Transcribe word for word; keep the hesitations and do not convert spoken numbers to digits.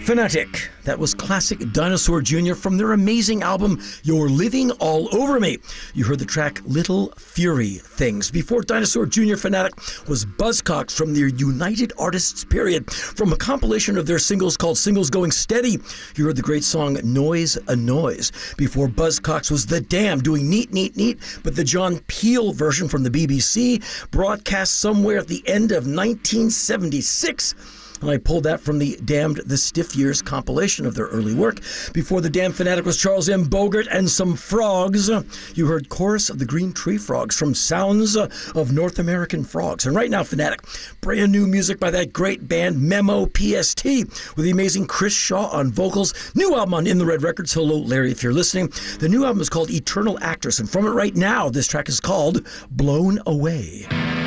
Fanatic. That was classic Dinosaur Junior from their amazing album, You're Living All Over Me. You heard the track Little Fury Things. Before Dinosaur Junior, Fanatic was Buzzcocks from their United Artists period. From a compilation of their singles called Singles Going Steady, you heard the great song Noise a Noise. Before Buzzcocks was The Damned doing Neat, Neat, Neat, but the John Peel version from the B B C, broadcast somewhere at the end of nineteen seventy-six. And I pulled that from the Damned The Stiff Years compilation of their early work. Before the Damned Fanatic was Charles M. Bogart and some frogs. You heard Chorus of the Green Tree Frogs from Sounds of North American Frogs. And right now, Fanatic, brand new music by that great band Memo P S T with the amazing Chris Shaw on vocals. New album on In the Red Records. Hello, Larry, if you're listening. The new album is called Eternal Actress, and from it right now, this track is called Blown Away.